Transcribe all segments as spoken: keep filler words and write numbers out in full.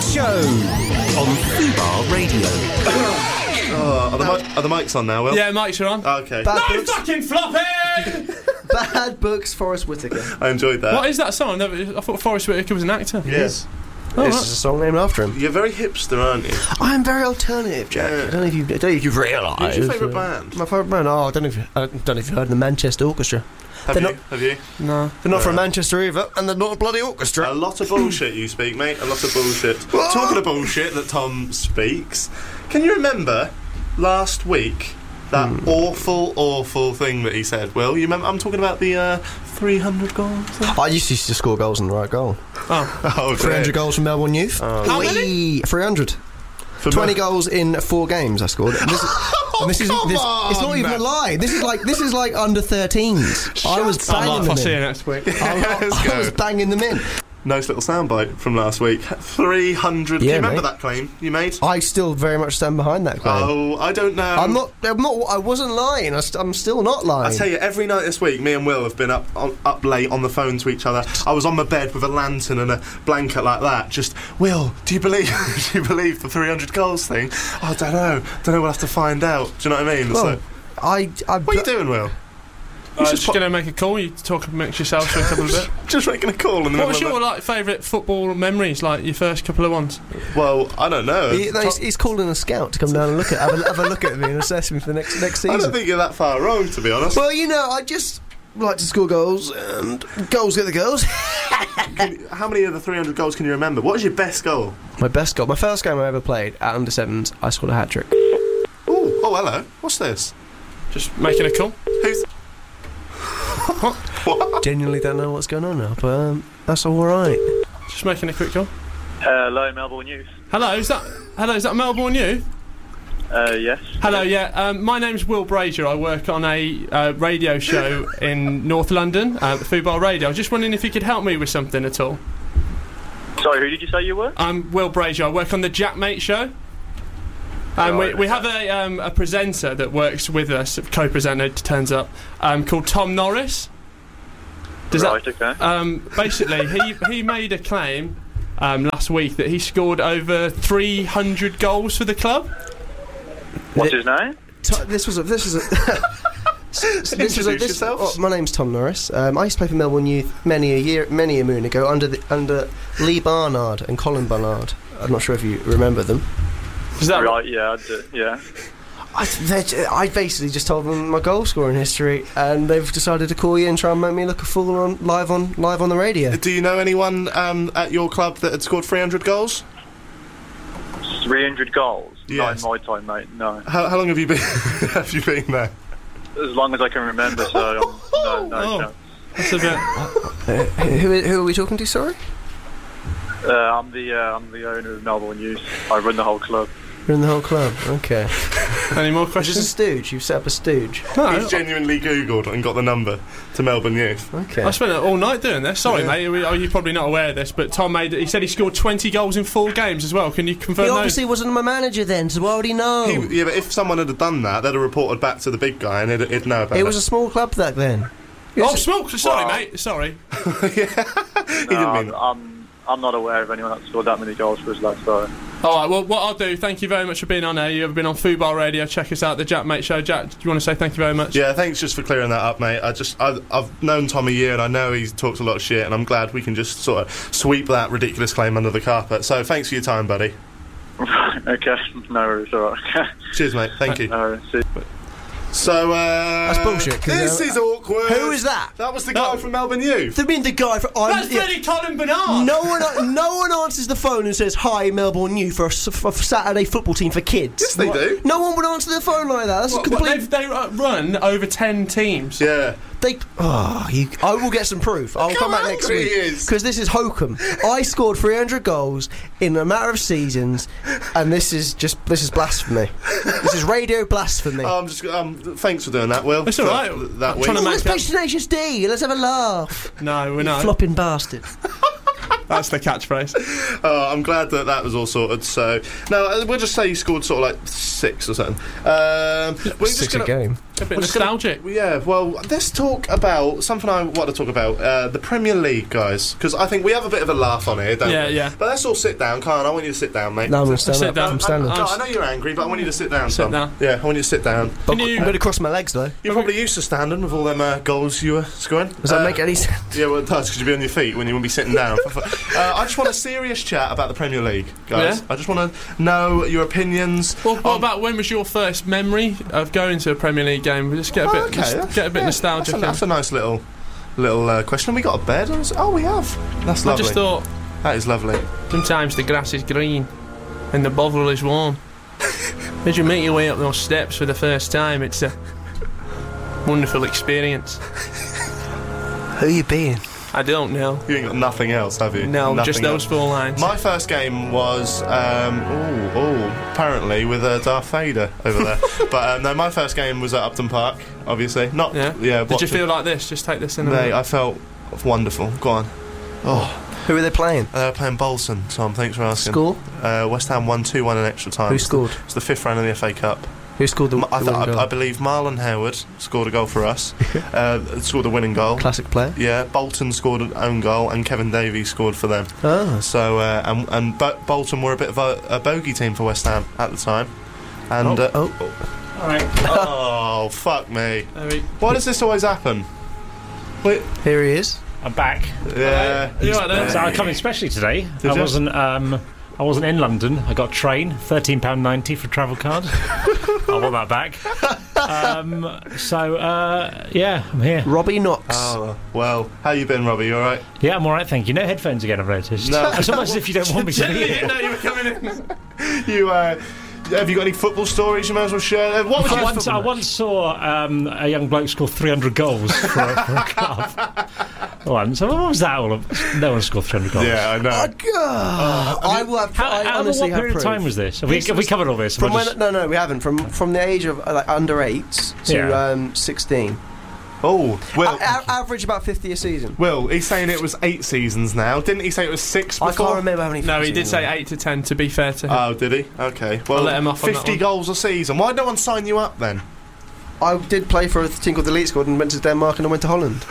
Show on Fubar Radio. Oh, are, the mic- are the mics on now, Will? Yeah, mics are on. Oh, okay. No books. fucking flopping! Bad Books, Forrest Whitaker. I enjoyed that. What is that song? I, never, I thought Forrest Whitaker was an actor. Yes. Oh, This right. is a song named after him. You're very hipster, aren't you? I'm very alternative, Jack. Yeah. I don't know if you, I don't know if you've realised. Who's your favourite uh, band? My favourite band? Oh, I don't know if you, I don't know if you've heard of the Manchester Orchestra. Have they're you? not- Have you? No. They're not Yeah. from Manchester either, and they're not a bloody orchestra. A lot of bullshit you speak, mate. A lot of bullshit. Talking of bullshit that Tom speaks, can you remember last week that Hmm. awful, awful thing that he said? Will you remember? I'm talking about the uh, three hundred goals. I used to, used to score goals in the right goal. Oh. Oh, three hundred goals from Melbourne Youth. How many? three hundred. For twenty Mel- goals in four games I scored. And this, and this is come this, on, it's not even a man. lie. This is like this is like under thirteens. I was I'm banging off. I'll them see you in. next week. I, Let's I, I go. was banging them in. Nice little soundbite from last week. three hundred. Do Yeah, you remember mate. that claim you made? I still very much stand behind that claim. Oh, I don't know. I'm not. I'm not. I wasn't lying. I st- I'm still not lying. I tell you, every night this week, me and Will have been up on, up late on the phone to each other. I was on my bed with a lantern and a blanket like that. Just, Will, do you believe? do you believe the three hundred goals thing? Oh, I don't know. Don't know. We'll have to find out. Do you know what I mean? Well, So, I. I what are you doing, Will? I'm should just put- going to make a call. You talk amongst yourselves for a couple of bit. Just making a call in the What was middle your of like favourite football memories? Like your first couple of ones? that. Well, I don't know. He, no, he's, he's calling a scout to come down and look at have a, have a look at me and assess me for the next next I season. don't think you're that far wrong, to be honest. Well, you know, I just like to score goals, and goals get the goals. Can you- how many of the three hundred goals can you remember? What was your best goal? My best goal, my first game I ever played at under sevens, I scored a hat trick. Oh, oh, hello. What's this? Just making a call. Who's? What? Genuinely don't know what's going on now, but um, that's all right. Just making a quick call. Hello, Melbourne Youth. Hello, is that hello? Is that Melbourne Youth? Uh, yes. Hello, yeah. Um, my name's Will Brazier. I work on a uh, radio show in North London, uh, Fubar Radio. I was just wondering if you could help me with something at all. Sorry, who did you say you were? I'm Will Brazier. I work on the Jack Mate Show. Um, we, Right, we okay. have a, um, a presenter that works with us, a co-presenter turns up, um, called Tom Norris. Does right, that, okay. um, basically, he, he made a claim um, last week that he scored over three hundred goals for the club. What's his name? T- this was a, this was a. this was a, Introduce this, yourself. oh, my name's Tom Norris. Um, I used to play for Melbourne Youth many a year, many a moon ago under the, under Lee Barnard and Colin Barnard. I'm not sure if you remember them. Is that Right, yeah, I do, yeah. I, they- I basically just told them my goal scoring history, and they've decided to call you and try and make me look a fool on live on live on the radio. Do you know anyone um, at your club that had scored three hundred goals? three hundred goals? Yes. Not in my time, mate, no. How, how long have you been? have you been there? As long as I can remember, so um, no, no Oh. chance. That's a bit. Uh, who, who are we talking to? Sorry, Uh, I'm the uh, I'm the owner of Melbourne Youth. I run the whole club. you're in the whole club. Okay, Any more it's just a questions? stooge. You've set up a stooge. No, He's genuinely Googled and got the number to Melbourne Youth. Okay. I spent all night doing this. Sorry, Yeah. mate. Are we- Are you probably not aware of this? But Tom made. He said he scored twenty goals in four games as well. Can you confirm He those? obviously wasn't my manager then, so why would he know? He, yeah, but if someone had done that, they'd have reported back to the big guy and he'd, he'd know about it it. was a small club back then. It Oh, was- smoke! Sorry, Wow. mate. Sorry. he didn't No, mean I'm, I'm I'm not aware of anyone that scored that many goals for us, lad. So All right. Well, what I'll do. Thank you very much for being on air. You've been on Fubar Radio. Check us out, the Jack Mate Show. Jack, do you want to say thank you very much? Yeah, thanks just for clearing that up, mate. I just I've, I've known Tom a year and I know he talks a lot of shit, and I'm glad we can just sort of sweep that ridiculous claim under the carpet. So thanks for your time, buddy. okay, no worries, all right. Cheers, mate. Thank you. no worries. See- So uh, That's bullshit, 'cause, This uh, is awkward. Who is that? That was the guy from Melbourne Youth. I mean, the guy for. I'm, That's yeah, bloody Colin Bernard. no one, no one answers the phone and says, "Hi, Melbourne Youth for a, s- for a Saturday football team for kids." Yes, they What? do. No one would answer the phone like that. That's What, a what, complete. they've- they uh, run over ten teams. Yeah. They, oh, you, I will get some proof. I'll Look come how back next angry week he is. because this is hokum. I scored three hundred goals in a matter of seasons, and this is just this is blasphemy. This is radio blasphemy. I'm just. Um, thanks for doing that, Will. It's all For right. That I'm week. trying to Oh, make let's up- play Tenacious D. Let's have a laugh. No, we're not. Flopping bastard. That's the catchphrase. Oh, I'm glad that that was all sorted. So, no, uh, we'll just say you scored sort of like six or something. Um, we're just Six gonna, a game. A bit We're just gonna- nostalgic. Yeah, well, let's talk about something I want to talk about, uh, the Premier League, guys, because I think we have a bit of a laugh on here, don't Yeah, we? yeah. But let's all sit down, Khan. I want you to sit down, mate. No, I'm going to stand Sit up. down. I'm standing. No, I know you're angry, but I want you to sit down, Sit Tom. down. Yeah, I want you to sit down. But Can you- I'm going to cross my legs, though. You're probably used to standing with all them uh, goals you were scoring. Does that Uh, make any sense? Yeah, well, it does, because you'll be on your feet when you won't be sitting down. uh, I just want a serious chat about the Premier League, guys. Yeah? I just want to know your opinions. Well, what on- about when was your first memory of going to a Premier League game? We'll just get a Oh, bit, okay, nos- that's- get a bit yeah, nostalgic. That's a, that's a nice little little uh, question. We got a bed. Oh, we have. That's I lovely. just thought That is lovely. sometimes the grass is green and the bottle is warm. As you make your way up those steps for the first time, it's a wonderful experience. Who you being? I don't know. You ain't got nothing else, have you? No, Nothing just those else. four lines. My first game was, um, ooh, ooh, apparently with uh, Darth Vader over there. But um, no, my first game was at Upton Park, obviously. Not, yeah. yeah. Did you watching- feel like this? Just take this in. a Mate, minute. I felt wonderful. Go on. Oh, Who are they playing? uh, playing Bolton, Tom. Thanks for asking. Score? Uh, West Ham won two one in extra time. Who scored? It's the fifth round of the F A Cup. Who scored the, M- I, the th- winning I, goal? I believe Marlon Howard scored a goal for us. uh, scored the winning goal. Classic player. Yeah, Bolton scored an own goal, and Kevin Davies scored for them. Oh. So, uh, and, and Bo- Bolton were a bit of a, a bogey team for West Ham at the time. And, uh, Oh. Alright. oh, fuck me. There we- Why does this always happen? Wait, Here he is. I'm back. yeah. You right there? So I come in specially today. Did I you? wasn't. Um, I wasn't in London. I got a train, thirteen pound ninety for a travel card. I want that back. Um, so uh, yeah, I'm here. Robbie Knox. Oh, well, how you been, Robbie? You alright? Yeah, I'm all right, thank you. No headphones again, I've noticed. No. It's almost as if you don't want me to be Didn't here. know you were coming in. You, uh, have you got any football stories you may as well share? Uh, What was I your once, I football- once saw um, a young bloke score three hundred goals for a, for a club. Once. So what was that all of? No one scored three hundred goals. Yeah, I know. Oh, God. I will have. How, I how honestly what have period proof. of time was this? Have we, This have we was covered all this? From We'll when? just- No, no, we haven't. From from the age of uh, like under eights to Yeah. um, sixteen. Oh, Will. A- a- average about fifty a season. Will, he's saying it was eight seasons now. Didn't he say it was six before? I can't remember how many. No, he seasons did it say was. eight to ten. To be fair to him. Oh, did he? Okay. Well, I'll let him off on that fifty one. goals a season. Why no one sign you up then? I did play for a team called the Elite Squad and went to Denmark and I went to Holland.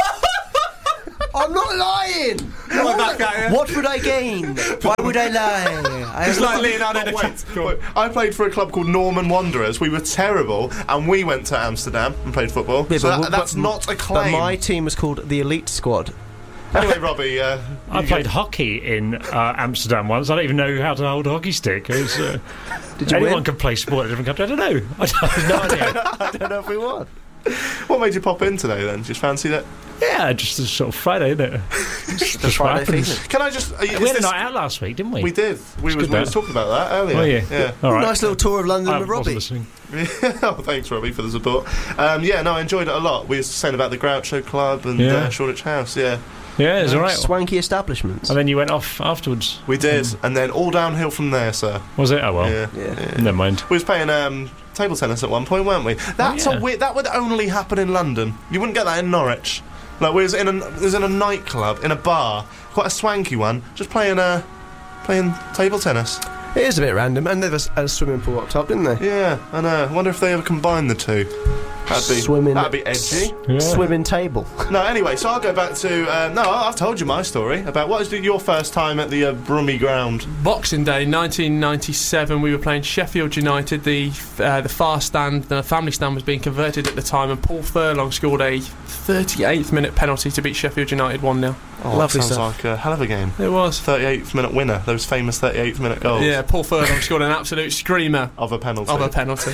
I'm not lying. What, back would I, at you. what would I gain? Why would I lie? I It's like Leonardo Oh, DiCaprio. wait, wait. I played for a club called Norman Wanderers. We were terrible, and we went to Amsterdam and played football. Yeah, so but- that, that's but- not a But claim. my team was called the Elite Squad. Anyway, Robbie, uh, I you played go- hockey in uh, Amsterdam once. I don't even know how to hold a hockey stick. It was, uh, Did you anyone win? can play sport in a different country. I don't know. I don't- I have no idea. I don't know if we won. What made you pop in today then? Just fancy that? Yeah, just a sort of Friday, isn't it? Just, just Friday what happens. feeling. Can I just? Uh, is We had a this- night out last week, didn't we? We did. We, was, good, we that. was talking about that earlier. Oh, yeah. Yeah. All right. Nice little tour of London I with wasn't Robbie. listening. oh, thanks, Robbie, for the support. Um, yeah, no, I enjoyed it a lot. We were saying about the Groucho Club and Yeah. uh, Shoreditch House. Yeah, Yeah, it was all right. Swanky establishments. And then you went off afterwards. we did, and then all downhill from there, sir. Was it? Oh, well. Yeah. Yeah. Never mind. We was playing um, table tennis at one point, weren't we? That's yeah. a weird. That would only happen in London. You wouldn't get that in Norwich. Like we was in a we was in a nightclub in a bar, quite a swanky one, just playing uh, playing table tennis. It is a bit random, and there was a swimming pool up top, didn't they? Yeah, I know. I wonder if they ever combine the two. That'd be Swimming- That'd be edgy. Yeah. Swimming table. No, anyway, so I'll go back to. Uh, no, I- I've told you my story about what was the, your first time at the uh, Brummie ground. Boxing Day, nineteen ninety-seven. We were playing Sheffield United. The uh, the far stand, the family stand, was being converted at the time, and Paul Furlong scored a thirty-eighth minute penalty to beat Sheffield United one nil. Oh, Lovely sounds stuff. like a hell of a game. It was. thirty-eighth minute winner. Those famous thirty-eighth minute goals. Yeah, Paul Furlong scored an absolute screamer Of a penalty. of a penalty.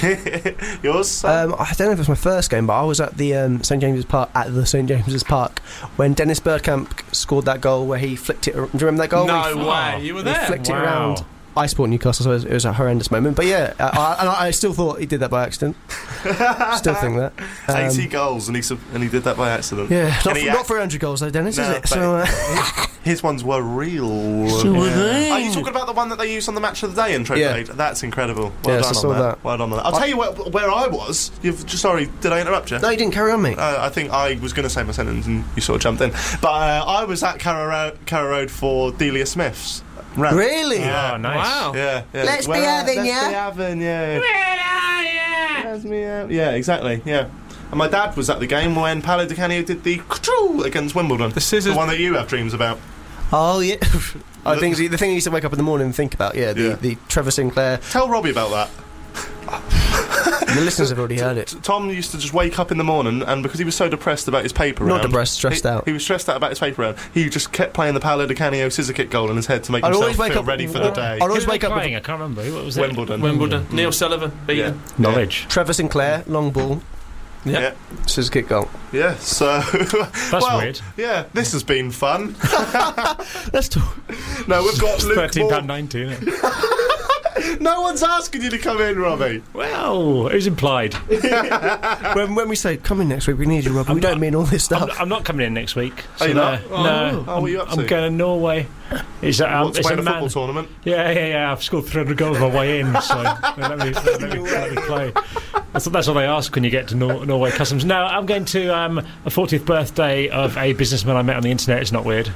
Yours? Um, I don't know if it was my first game, but I was at the um, Saint James's Park at the Saint James's Park when Dennis Bergkamp scored that goal where he flicked it. ar- Do you remember that goal? No Where he, way, you were he there. flicked it Wow. around. I support Newcastle, so it was, it was a horrendous moment. But yeah, I, I, and I still thought he did that by accident. Still think that. Um, eighty goals, and he sub- and he did that by accident. Yeah, not, And he for, not act- for one hundred goals though, Dennis, No, is it? but- So, uh, His ones were real. So were they. Are you talking about the one that they used on the match of the day in Trade Yeah. Aid? That's incredible. Well Yes, done I saw on that. that. Well done on that. I'll I- tell you where, where I was. You've just, sorry, did I interrupt you? no, you didn't carry on, mate. Uh, I think I was going to say my sentence and you sort of jumped in. But uh, I was at Carrow Road, Carrow Road for Delia Smith's rant. Really? Yeah. Oh, nice. Wow. Yeah, yeah. Let's be Where- having let's ya. be having ya. has me out. Yeah, exactly. Yeah. And my dad was at the game when Paolo Di Canio did the against Wimbledon. The scissors. The one that you have dreams about. Oh yeah, I think the thing he used to wake up in the morning and think about. Yeah, the, Yeah. the Trevor Sinclair. Tell Robbie about that. The listeners have already heard it. Tom used to just wake up in the morning, and because he was so depressed about his paper Not round, depressed, stressed he, out. He was stressed out about his paper round. He just kept playing the Paolo Di Canio scissor kick goal in his head to make I'd himself always wake feel up- ready for the day. I'd always Who were wake they up with playing? I can't remember. What was it? Wimbledon. Wimbledon. Neil Sullivan beating. Yeah. Knowledge. Trevor Sinclair, long ball, Yeah. Yeah. scissors kick goal. Yeah, so That's well, weird. Yeah, this has been fun. Let's talk. No, we've got Luke Thirteen Moore. pound ninety. Isn't it? No one's asking you to come in, Robbie. Well, it was implied. when, when we say come in next week, we need you, Rob. We don't not- mean all this I'm, stuff. I'm not coming in next week. Are you no, not? No. Oh, I'm, what are you up I'm to? going to Norway. It's, a- um, What's it's playing a a man. football tournament? Yeah, yeah, yeah. I've scored three hundred goals on my way in, so let me, let me, let me play. That's, that's what they ask when you get to Nor- Norway Customs. No, I'm going to um, a fortieth birthday of a businessman I met on the internet. It's not weird.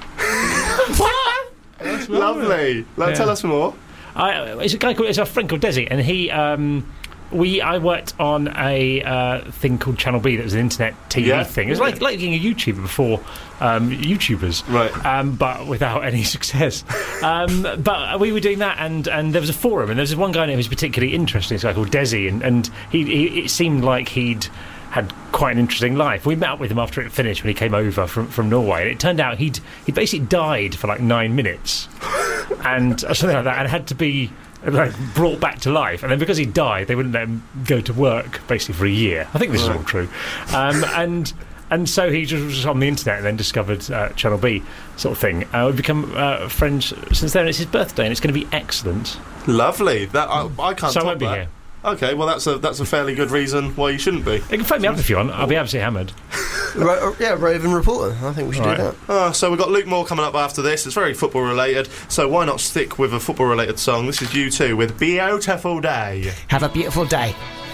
Lovely. Like, Yeah. Tell us more. I, it's a guy called, it's a friend called Desi, and he, um, we, I worked on a uh, thing called Channel B that was an internet T V Yeah. thing. It was like like being a YouTuber before um, YouTubers, Right. Um, but without any success. Um, but we were doing that, and, and there was a forum, and there was one guy who was particularly interesting. This guy called Desi, and, and he, he it seemed like he'd had quite an interesting life. We met up with him after it finished when he came over from, from Norway, and it turned out he'd he basically died for like nine minutes, and or something like that, and had to be like brought back to life. And then because he died, they wouldn't let him go to work basically for a year. I think this is all true, um, and. And so he just was on the internet and then discovered uh, Channel B sort of thing. Uh, we've become uh, friends since then. It's his birthday and it's going to be excellent. Lovely. That I, I can't So I top won't be that. here. Okay, well that's a that's a fairly good reason why you shouldn't be. You can phone me up if you want. I'll be absolutely hammered. Ro- yeah, Raven Reporter. I think we should Right. do that. Uh, so we've got Luke Moore coming up after this. It's very football related, so why not stick with a football related song? This is U two with Beautiful Day. Have a beautiful day.